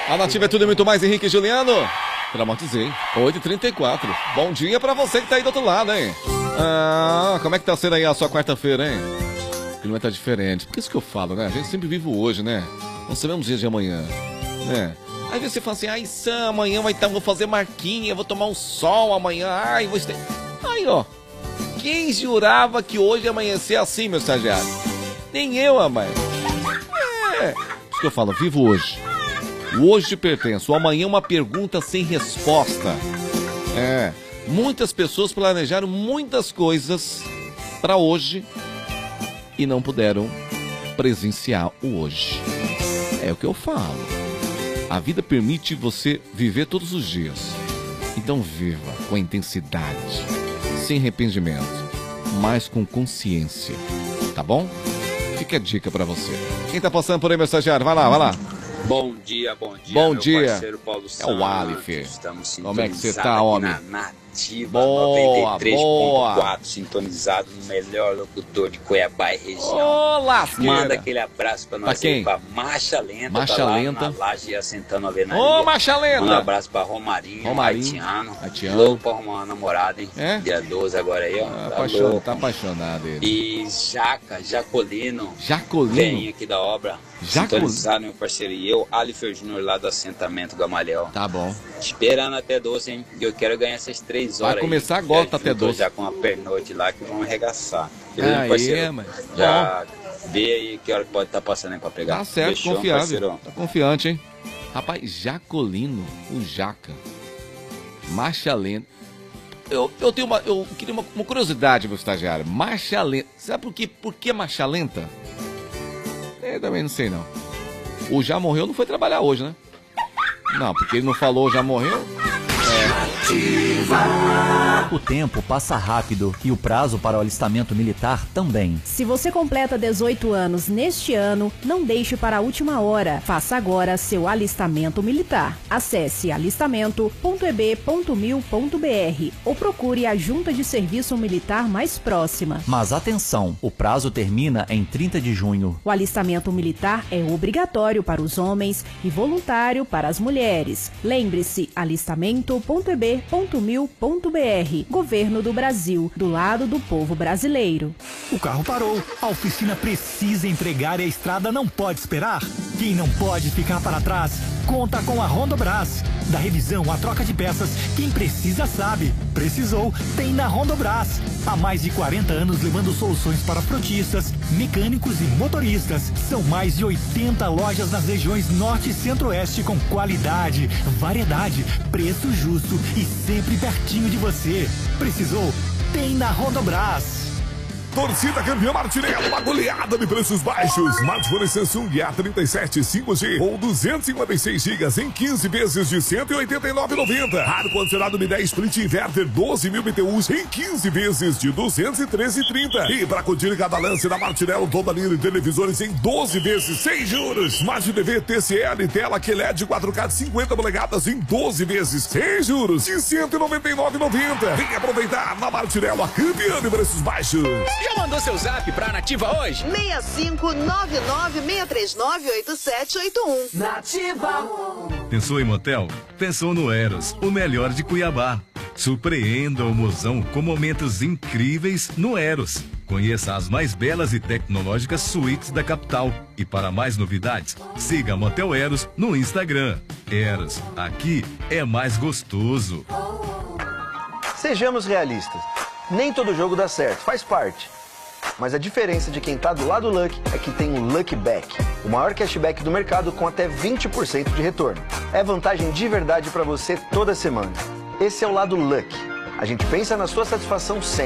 A Nativa é tudo e muito mais, Henrique e Juliano. Traumatizei. 8h34. Bom dia pra você que tá aí do outro lado, hein? Como é que tá sendo aí a sua quarta-feira, hein? O clima tá diferente. Por isso que eu falo, né? A gente sempre vive o hoje, né? Não sabemos o dia de amanhã, né? Aí você fala assim, Sam, amanhã vou fazer marquinha, vou tomar um sol amanhã, vou estar... Aí, ó. Quem jurava que hoje ia amanhecer assim, meu estagiário? Nem eu, amai. Por isso que eu falo, vivo hoje. O hoje te pertence. O amanhã é uma pergunta sem resposta. Muitas pessoas planejaram muitas coisas para hoje e não puderam presenciar o hoje. É o que eu falo. A vida permite você viver todos os dias. Então viva com intensidade, sem arrependimento, mas com consciência. Tá bom? Fica a dica pra você. Quem tá passando por aí, meu estagiário? Vai lá. Bom dia, Bom dia. Parceiro Paulo Santos. É o Alif. Estamos Como é que você tá, homem? Na Nativa Boa. 93.4, sintonizado no melhor locutor de Cuiabá e região. Ô, lasqueira. Manda aquele abraço pra nós aí, pra Marcha Lenta. Marcha tá lá Lenta. na laje assentando a venaria. Ô, Marcha Lenta. Manda um abraço pra Romarinho. Haitiano. Louco pra arrumar uma namorada, hein? Dia 12 agora aí, ó. Tá apaixonado ele. E Jacolino. Jacolino? Aqui da obra. Sintonizado, meu parceiro. E eu, Alifer Júnior, lá do assentamento Gamaliel. Tá bom. Esperando até 12, hein? Eu quero ganhar essas 3 horas. Vai começar agora, tá até 12. Já com a pernoite lá que vão arregaçar. Mas... Já vê aí que hora que pode estar passando aí pra pegar. Tá certo, fechou, confiável. Parceiro? Tá confiante, hein? Rapaz, Jacolino, o Jaca. Marcha Lenta. Eu queria uma curiosidade, meu estagiário. Marcha Lenta. Sabe por que Marcha Lenta? Eu também não sei, não. O já morreu não foi trabalhar hoje, né? Não, porque ele não falou já morreu. O tempo passa rápido e o prazo para o alistamento militar também. Se você completa 18 anos neste ano, não deixe para a última hora. Faça agora seu alistamento militar. Acesse alistamento.eb.mil.br ou procure a junta de serviço militar mais próxima. Mas atenção, o prazo termina em 30 de junho. O alistamento militar é obrigatório para os homens e voluntário para as mulheres. Lembre-se, alistamento.eb.mil.br. Governo do Brasil, do lado do povo brasileiro. O carro parou, a oficina precisa entregar e a estrada não pode esperar. Quem não pode ficar para trás, conta com a Rondobras. Da revisão à troca de peças, quem precisa sabe. Precisou, tem na Rondobras. Há mais de 40 anos levando soluções para frotistas, mecânicos e motoristas. São mais de 80 lojas nas regiões Norte e Centro-Oeste com qualidade, variedade, preço justo e sempre pertinho de você. Precisou? Tem na Rondobras. Torcida campeã Martinello, uma goleada de preços baixos. Smartphone Samsung A37 5G ou 256 GB em 15 vezes de R$ 189,90. Ar-condicionado Mi 10 Split Inverter 12.000 BTUs em 15 vezes de R$ 213,30. E para curtir cada lance da Martinello, toda linha de televisores em 12 vezes sem juros. Smart TV TCL, tela QLED 4K de 50 polegadas em 12 vezes sem juros de R$ 199,90. Vem aproveitar na Martinello, a campeã de preços baixos. Já mandou seu zap pra Nativa hoje? 6599-639-8781. Nativa. Pensou em motel? Pensou no Eros, o melhor de Cuiabá. Surpreenda o mozão com momentos incríveis no Eros. Conheça as mais belas e tecnológicas suítes da capital. E para mais novidades, siga a Motel Eros no Instagram. Eros, aqui é mais gostoso. Sejamos realistas. Nem todo jogo dá certo, faz parte. Mas a diferença de quem tá do lado do Lucky é que tem o Lucky Back, o maior cashback do mercado com até 20% de retorno. É vantagem de verdade para você toda semana. Esse é o lado Lucky. A gente pensa na sua satisfação sempre.